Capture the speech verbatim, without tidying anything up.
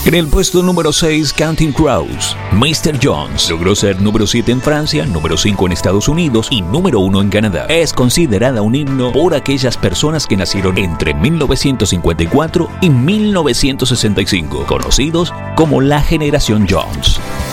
En el puesto número seis, Counting Crows, mister Jones logró ser número siete en Francia, número cinco en Estados Unidos y número uno en Canadá. Es considerada un himno por aquellas personas que nacieron entre mil novecientos cincuenta y cuatro y mil novecientos sesenta y cinco, conocidos como la Generación Jones.